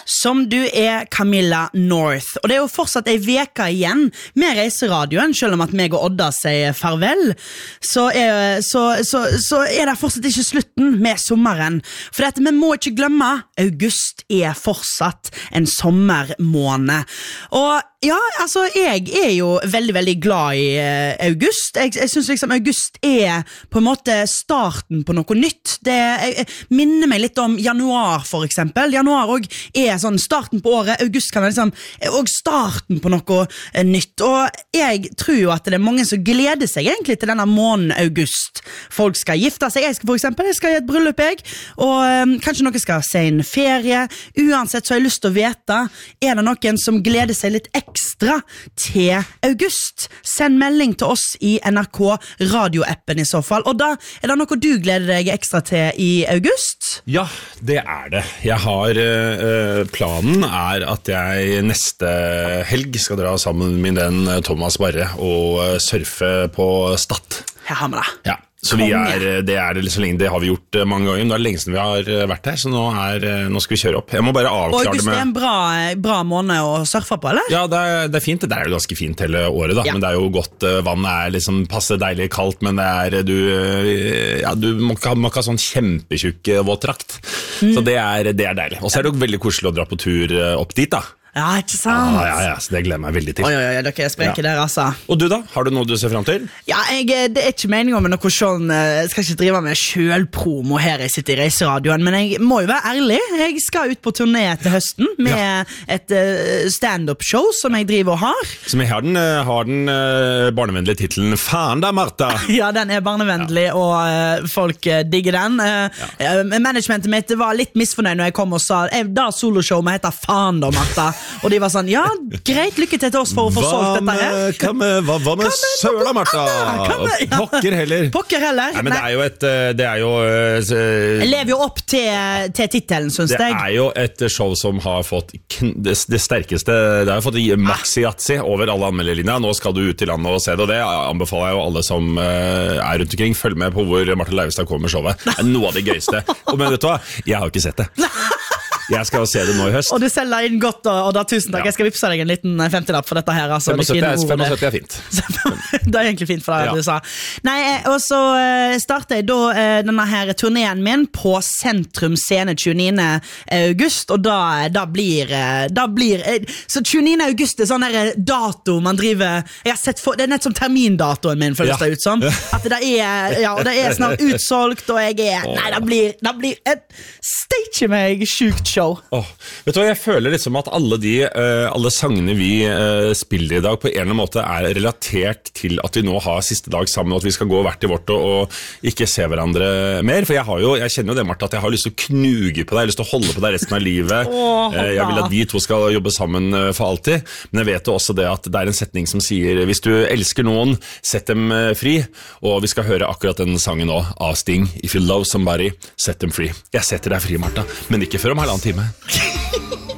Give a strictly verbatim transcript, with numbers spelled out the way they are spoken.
Som du er Camilla North. Og det er jo fortsatt en veka igjen med reiseradioen, selv om at meg og Odda sier farvel. Så er, så, så, så er det fortsatt ikke slutten med sommeren. For dette, vi må ikke glemme, august er fortsatt en sommermåned. Og ja, altså, jeg er jo veldig, veldig glad i uh, august. Jeg, jeg synes liksom august er på en måte starten på noe nytt. Det jeg, jeg minner meg litt om januar, for eksempel. Januar også er sånn starten på året. August kan være liksom, er også starten på noe uh, nytt. Og jeg tror jo at det er mange som gleder seg egentlig til denne måneden august. Folk skal gifte seg. Jeg skal for eksempel, jeg skal i et bryllup, jeg. Og um, kanskje noen skal se en ferie. Uansett så har jeg lyst til å vite, er det noen som gleder seg litt ekstra ekstra til august? Send melding til oss i N R K radioappen i så fall. Og da er det noe du gleder deg ekstra til i august? Ja, det er det. Jeg har uh, planen er at jeg neste helg skal dra sammen med min venn Thomas Barre og uh, surfe på Stad. Her har vi det. Ja. Så vi er, det, er det, så lenge, det har vi gjort mange ganger, men det er lenge siden vi har vært her, så nå, er, nå skal vi kjøre opp. Jeg må bare avklare August det med... er en bra, bra måned å surfe på, eller? Ja, det er, det er fint. Det er jo ganske fint hele året, da. Ja. Men det er jo godt, vannet er liksom passe deilig kaldt, men det er, du, ja, du må ikke ha, må ikke ha sånn kjempetjukk våtdrakt. Mm. Så det er, det er deilig. Og så er det jo veldig koselig å dra på tur opp dit, da. Ja, ikke sant? Ah, ja, ja, så det gleder meg veldig til. Oi, oi, oi, dere er spreke ja. Der, altså. Og du da? Har du noe du ser frem til? Ja, jeg, det er ikke meningen med noe sånn, jeg skal ikke drive med selvpromo her jeg sitter i reiseradioen, men jeg må jo være ærlig. Jeg skal ut på turné til høsten med ja. et uh, stand-up-show som jeg driver og har. Som jeg har den, uh, har den uh, barnevennlige titelen Faen da, Martha! Ja, den er barnevennlig, ja. Og uh, folk uh, digger den. Uh, ja. uh, managementet mitt var litt misfornøyd når jeg kom og sa, da soloshow må hete Faen da, Martha. Og de var sånn, ja, greit, lykke til til oss for å få solgt dette her. Hva med, hva, hva med søla, Martha? Ja. Pokker heller. Pokker heller. Nei, men Nei. det er jo et, det er jo... Uh, jeg lever jo opp til, til titelen, synes det jeg. Det er jo et show som har fått det, det sterkeste, det har fått maxi-atsi over alle anmelderlinjer. Nå skal du ut til landet og se det, og det anbefaler jeg jo alle som uh, er rundt omkring. Følg med på hvor Martha Leivestad kommer med showet. Det er noe av det gøyeste. Og men vet du hva? Jeg har ikke sett det. Jeg skal jo se det nå i høst. Og du selger inn godt, og, og da tusen takk. Ja. Jeg skal vippse deg en liten femtilapp for dette her. Altså, femogsytti er fint. Det er egentlig fint for deg, ja. Du sa. Nei, og så uh, starter jeg da uh, denne her turneen min på Sentrum Scene tjueniende august, og da, da blir, uh, da blir uh, så tjueniende august er sånn her dato man driver, jeg har sett for, det er nett som termindatoen min, føles det ut som. At det er, ja, og det er snart utsolgt, og jeg er, nei, det blir, det blir et stage meg sjukt show. Oh, vet du hva, jeg føler liksom at alle de uh, alle sangene vi uh, spiller i dag på en eller annen måte er relatert til at vi nå har siste dag sammen, og at vi skal gå hvert til vårt og, og ikke se hverandre mer, for jeg har jo, jeg kjenner jo det, Martha, at jeg har lyst til å knuge på deg, jeg har lyst til å holde på deg resten av livet. Oh, uh, jeg vil at vi to skal jobbe sammen uh, for alltid, men jeg vet jo også det at det er en setning som sier, hvis du elsker noen, sett dem uh, fri, og vi skal høre akkurat den sangen nå av Sting, If You Love Somebody, set them free. Jeg setter deg fri, Martha, men ikke før om halvannet time.